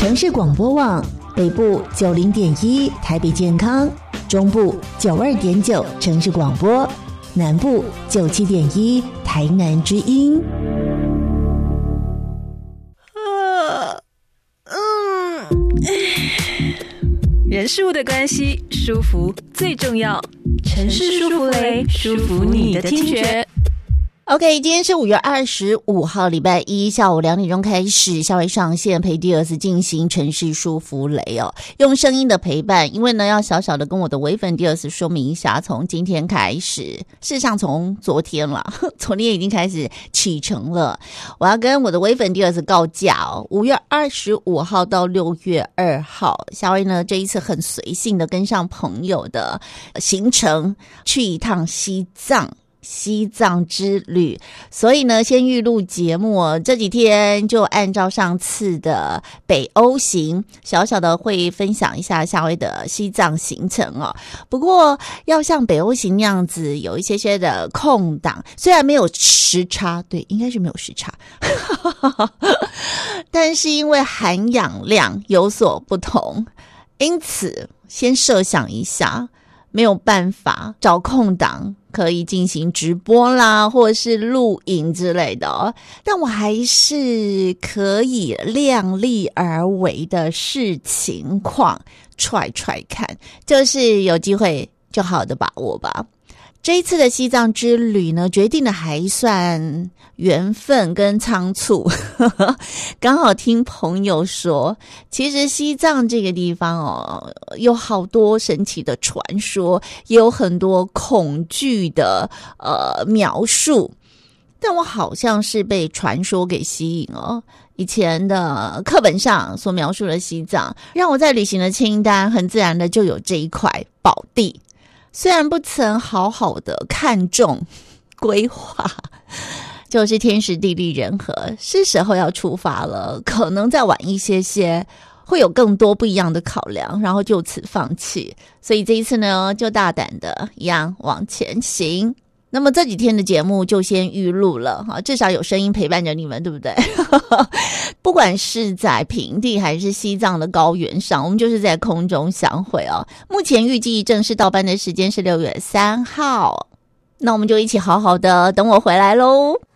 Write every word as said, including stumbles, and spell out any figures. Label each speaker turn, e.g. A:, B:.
A: 城市广播网北部九零点一台北健康，中部九二点九城市广播，南部九七点一台南之音。
B: 啊，嗯，人事物的关系，舒服最重要。城市舒服雷，舒服你的听觉。
A: OK， 今天是五月二十五号，礼拜一下午两点钟开始，夏威上线陪第二次进行城市舒服雷哦，用声音的陪伴。因为呢，要小小的跟我的微粉第二次说明一下，从今天开始，事实上从昨天了，昨天已经开始启程了。我要跟我的微粉第二次告假哦，五月二十五号到六月二号，夏威呢这一次很随性的跟上朋友的行程，去一趟西藏。西藏之旅，所以呢先预录节目哦，这几天就按照上次的北欧行小小的会分享一下夏威的西藏行程哦。不过要像北欧行那样子有一些些的空档，虽然没有时差，对，应该是没有时差但是因为含氧量有所不同，因此先设想一下，没有办法找空档可以进行直播啦，或者是录影之类的哦，但我还是可以量力而为的视情况踹踹看，就是有机会就好的把握吧。这一次的西藏之旅呢，决定的还算缘分跟仓促刚好听朋友说，其实西藏这个地方哦，有好多神奇的传说，也有很多恐惧的呃描述，但我好像是被传说给吸引哦。以前的课本上所描述的西藏，让我在旅行的清单很自然的就有这一块宝地，虽然不曾好好的看重规划，就是天时地利人和，是时候要出发了，可能再晚一些些会有更多不一样的考量，然后就此放弃。所以这一次呢，就大胆的一样往前行。那么这几天的节目就先预录了哈，至少有声音陪伴着你们，对不对不管是在平地还是西藏的高原上，我们就是在空中相会哦。目前预计正式到班的时间是六月三号，那我们就一起好好的等我回来咯。